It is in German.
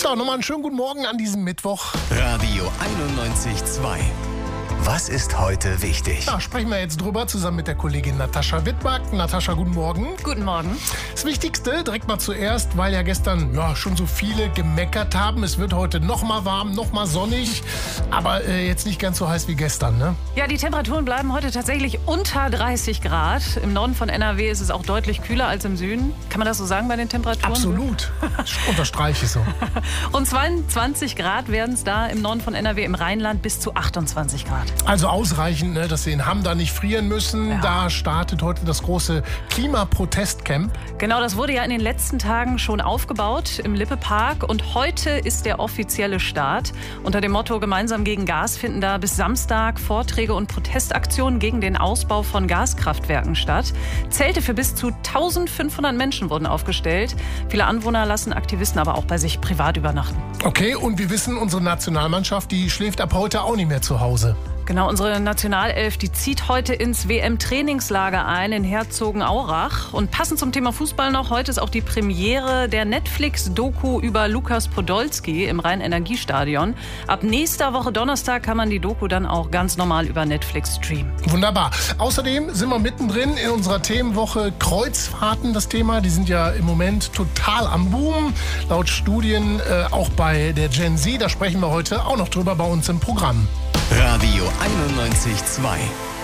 So, nochmal einen schönen guten Morgen an diesem Mittwoch. Radio 91.2. Was ist heute wichtig? Da sprechen wir jetzt drüber, zusammen mit der Kollegin Natascha Wittmark. Natascha, guten Morgen. Guten Morgen. Das Wichtigste direkt mal zuerst, weil ja gestern schon so viele gemeckert haben. Es wird heute noch mal warm, noch mal sonnig, aber jetzt nicht ganz so heiß wie gestern, ne? Ja, die Temperaturen bleiben heute tatsächlich unter 30 Grad. Im Norden von NRW ist es auch deutlich kühler als im Süden. Kann man das so sagen bei den Temperaturen? Absolut. Unterstreiche so. Rund 22 Grad werden es da im Norden von NRW, im Rheinland bis zu 28 Grad. Also ausreichend, ne, dass Sie in Hamm da nicht frieren müssen. Ja. Da startet heute das große Klimaprotestcamp. Genau, das wurde ja in den letzten Tagen schon aufgebaut im Lippe-Park. Und heute ist der offizielle Start. Unter dem Motto Gemeinsam gegen Gas finden da bis Samstag Vorträge und Protestaktionen gegen den Ausbau von Gaskraftwerken statt. Zelte für bis zu 1500 Menschen wurden aufgestellt. Viele Anwohner lassen Aktivisten aber auch bei sich privat übernachten. Okay, und wir wissen, unsere Nationalmannschaft, die schläft ab heute auch nicht mehr zu Hause. Genau, unsere Nationalelf, die zieht heute ins WM-Trainingslager ein in Herzogenaurach. Und passend zum Thema Fußball noch, heute ist auch die Premiere der Netflix-Doku über Lukas Podolski im Rhein-Energiestadion. Ab nächster Woche Donnerstag kann man die Doku dann auch ganz normal über Netflix streamen. Wunderbar. Außerdem sind wir mittendrin in unserer Themenwoche Kreuzfahrten, das Thema. Die sind ja im Moment total am Boom. Laut Studien auch bei der Gen Z. Da sprechen wir heute auch noch drüber bei uns im Programm. Radio 91.2.